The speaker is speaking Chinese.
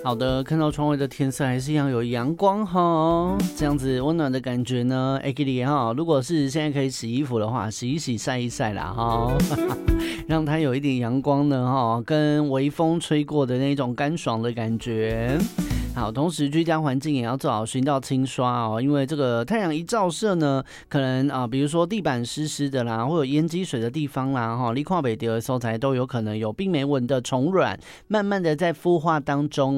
好的，看到窗外的天色还是一样有阳光哈，这样子温暖的感觉呢。给你哈，如果是现在可以洗衣服的话，洗一洗晒一晒啦哈，让它有一点阳光呢哈，跟微风吹过的那种干爽的感觉。好，同时居家环境也要做好循道清刷哦，因为这个太阳一照射呢，可能比如说地板湿湿的啦，或有淹积水的地方啦，哈，你看不到的所在都有可能有病媒蚊的虫卵，慢慢的在孵化当中。